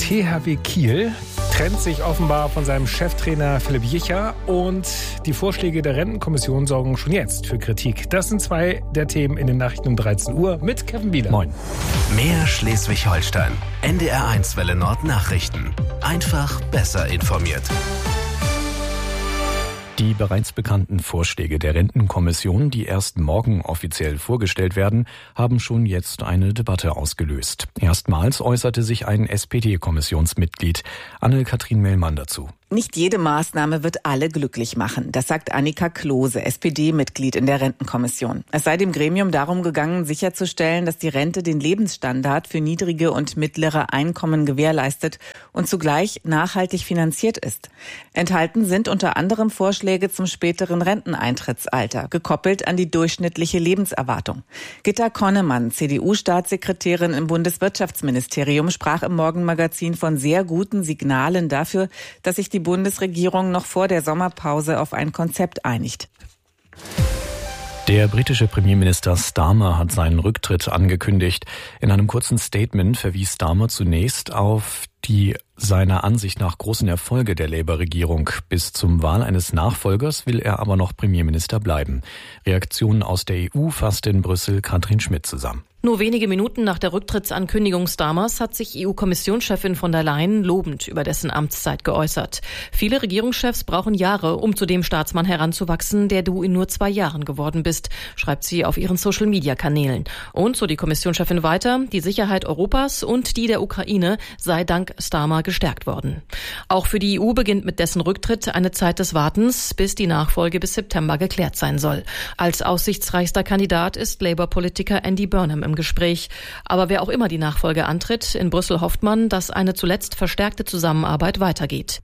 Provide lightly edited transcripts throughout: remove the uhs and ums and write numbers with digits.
THW Kiel trennt sich offenbar von seinem Cheftrainer Philipp Jicha und die Vorschläge der Rentenkommission sorgen schon jetzt für Kritik. Das sind zwei der Themen in den Nachrichten um 13 Uhr mit Kevin Bieler. Moin. Mehr Schleswig-Holstein. NDR1 Welle Nord Nachrichten. Einfach besser informiert. Die bereits bekannten Vorschläge der Rentenkommission, die erst morgen offiziell vorgestellt werden, haben schon jetzt eine Debatte ausgelöst. Erstmals äußerte sich ein SPD-Kommissionsmitglied, Anne-Kathrin Mellmann, dazu. Nicht jede Maßnahme wird alle glücklich machen. Das sagt Annika Klose, SPD-Mitglied in der Rentenkommission. Es sei dem Gremium darum gegangen, sicherzustellen, dass die Rente den Lebensstandard für niedrige und mittlere Einkommen gewährleistet und zugleich nachhaltig finanziert ist. Enthalten sind unter anderem Vorschläge zum späteren Renteneintrittsalter, gekoppelt an die durchschnittliche Lebenserwartung. Gitta Konnemann, CDU-Staatssekretärin im Bundeswirtschaftsministerium, sprach im Morgenmagazin von sehr guten Signalen dafür, dass sich die Bundesregierung noch vor der Sommerpause auf ein Konzept einigt. Der britische Premierminister Starmer hat seinen Rücktritt angekündigt. In einem kurzen Statement verwies Starmer zunächst auf die seiner Ansicht nach großen Erfolge der Labour-Regierung. Bis zum Wahl eines Nachfolgers will er aber noch Premierminister bleiben. Reaktionen aus der EU fasste in Brüssel Katrin Schmidt zusammen. Nur wenige Minuten nach der Rücktrittsankündigung Starmers hat sich EU-Kommissionschefin von der Leyen lobend über dessen Amtszeit geäußert. Viele Regierungschefs brauchen Jahre, um zu dem Staatsmann heranzuwachsen, der du in nur 2 Jahren geworden bist, schreibt sie auf ihren Social-Media-Kanälen. Und so die Kommissionschefin weiter, die Sicherheit Europas und die der Ukraine sei dank Starmer gestärkt worden. Auch für die EU beginnt mit dessen Rücktritt eine Zeit des Wartens, bis die Nachfolge bis September geklärt sein soll. Als aussichtsreichster Kandidat ist Labour-Politiker Andy Burnham im Gespräch. Aber wer auch immer die Nachfolge antritt, in Brüssel hofft man, dass eine zuletzt verstärkte Zusammenarbeit weitergeht.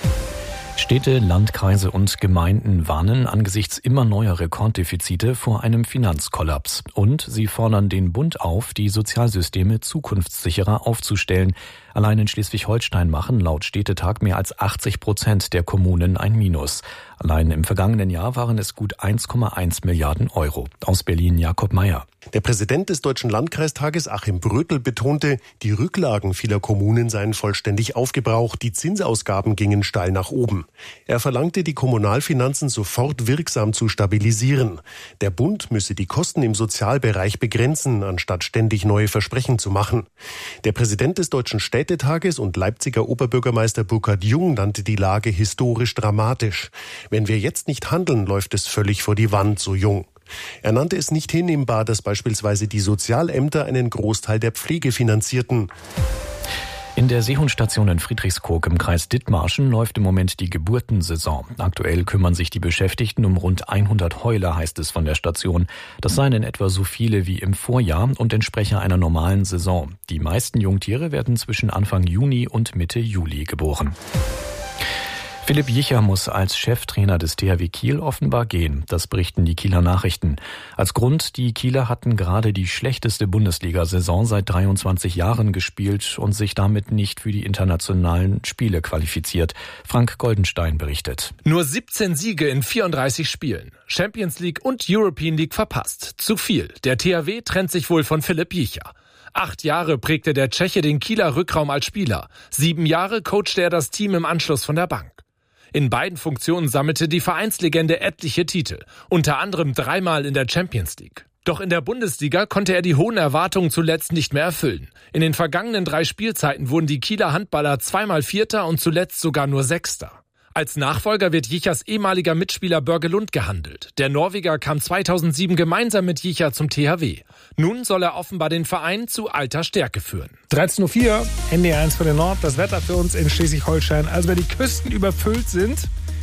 Städte, Landkreise und Gemeinden warnen angesichts immer neuer Rekorddefizite vor einem Finanzkollaps. Und sie fordern den Bund auf, die Sozialsysteme zukunftssicherer aufzustellen. Allein in Schleswig-Holstein machen laut Städtetag mehr als 80% der Kommunen ein Minus. Allein im vergangenen Jahr waren es gut 1,1 Milliarden Euro. Aus Berlin Jakob Meyer. Der Präsident des Deutschen Landkreistages Achim Brötel betonte, die Rücklagen vieler Kommunen seien vollständig aufgebraucht, die Zinsausgaben gingen steil nach oben. Er verlangte, die Kommunalfinanzen sofort wirksam zu stabilisieren. Der Bund müsse die Kosten im Sozialbereich begrenzen, anstatt ständig neue Versprechen zu machen. Der Präsident des Deutschen Städtetages und Leipziger Oberbürgermeister Burkhard Jung nannte die Lage historisch dramatisch. Wenn wir jetzt nicht handeln, läuft es völlig vor die Wand, so Jung. Er nannte es nicht hinnehmbar, dass beispielsweise die Sozialämter einen Großteil der Pflege finanzierten. In der Seehundstation in Friedrichskoog im Kreis Dithmarschen läuft im Moment die Geburtensaison. Aktuell kümmern sich die Beschäftigten um rund 100 Heuler, heißt es von der Station. Das seien in etwa so viele wie im Vorjahr und entspreche einer normalen Saison. Die meisten Jungtiere werden zwischen Anfang Juni und Mitte Juli geboren. Philipp Jicha muss als Cheftrainer des THW Kiel offenbar gehen. Das berichten die Kieler Nachrichten. Als Grund, die Kieler hatten gerade die schlechteste Bundesliga-Saison seit 23 Jahren gespielt und sich damit nicht für die internationalen Spiele qualifiziert. Frank Goldenstein berichtet. Nur 17 Siege in 34 Spielen. Champions League und European League verpasst. Zu viel. Der THW trennt sich wohl von Philipp Jicha. 8 Jahre prägte der Tscheche den Kieler Rückraum als Spieler. 7 Jahre coachte er das Team im Anschluss von der Bank. In beiden Funktionen sammelte die Vereinslegende etliche Titel, unter anderem 3-mal in der Champions League. Doch in der Bundesliga konnte er die hohen Erwartungen zuletzt nicht mehr erfüllen. In den vergangenen 3 Spielzeiten wurden die Kieler Handballer 2-mal Vierter und zuletzt sogar nur Sechster. Als Nachfolger wird Jichas ehemaliger Mitspieler Børge Lund gehandelt. Der Norweger kam 2007 gemeinsam mit Jicha zum THW. Nun soll er offenbar den Verein zu alter Stärke führen. 13.04 Uhr, NDR1 von der Nord. Das Wetter für uns in Schleswig-Holstein. Also wenn die Küsten überfüllt sind,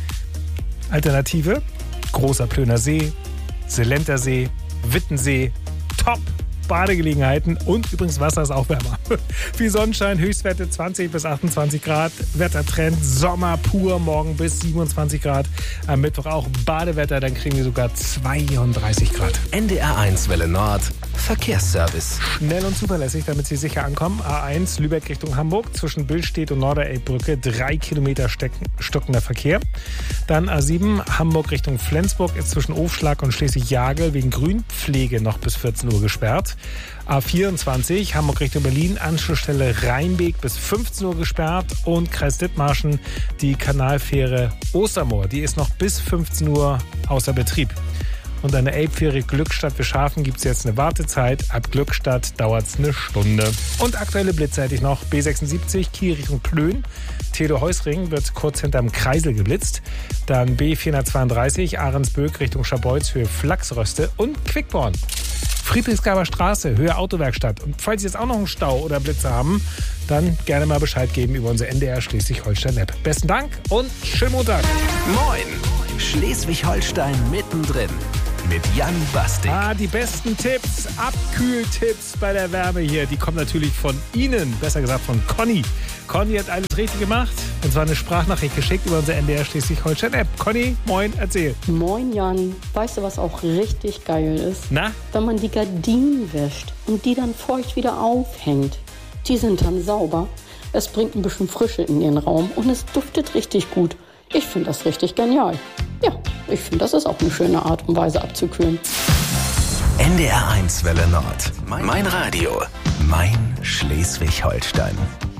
Alternative, Großer Plöner See, Selenter See, Wittensee, top Badegelegenheiten und übrigens Wasser ist auch wärmer. Viel Sonnenschein, Höchstwerte 20 bis 28 Grad. Wettertrend Sommer pur, morgen bis 27 Grad. Am Mittwoch auch Badewetter, dann kriegen wir sogar 32 Grad. NDR1 Welle Nord, Verkehrsservice. Schnell und zuverlässig, damit Sie sicher ankommen. A1 Lübeck Richtung Hamburg zwischen Billstedt und Norderelbbrücke 3 Kilometer stockender Verkehr. Dann A7 Hamburg Richtung Flensburg ist zwischen Ofschlag und Schleswig-Jagel wegen Grünpflege noch bis 14 Uhr gesperrt. A24 Hamburg Richtung Berlin, Anschlussstelle Rheinbeek bis 15 Uhr gesperrt. Und Kreis Dithmarschen die Kanalfähre Ostermoor, die ist noch bis 15 Uhr außer Betrieb. Und an der Elbfähre Glückstadt-Wischhafen gibt es jetzt eine Wartezeit. Ab Glückstadt dauert es eine Stunde. Und aktuelle Blitzseitig noch B76 Kiel Richtung Plön. Theodor-Heuss-Ring wird kurz hinterm Kreisel geblitzt. Dann B432 Ahrensböck Richtung Scharbeutz Höhe Flachsröste und Quickborn. Friedrichsgaber Straße, Höhe Autowerkstatt. Und falls Sie jetzt auch noch einen Stau oder Blitze haben, dann gerne mal Bescheid geben über unsere NDR Schleswig-Holstein-App. Besten Dank und schönen Montag. Moin! Schleswig-Holstein mittendrin. Mit Jan Bastik. Die besten Tipps, Abkühltipps bei der Wärme hier, die kommen natürlich von Ihnen, besser gesagt von Conny. Conny hat alles richtig gemacht und zwar eine Sprachnachricht geschickt über unsere NDR Schleswig-Holstein-App. Conny, moin, erzähl. Moin Jan, weißt du, was auch richtig geil ist? Na? Wenn man die Gardinen wäscht und die dann feucht wieder aufhängt. Die sind dann sauber, es bringt ein bisschen Frische in den Raum und es duftet richtig gut. Ich finde das richtig genial. Ja, ich finde, das ist auch eine schöne Art und Weise abzukühlen. NDR 1 Welle Nord. Mein Radio. Mein Schleswig-Holstein.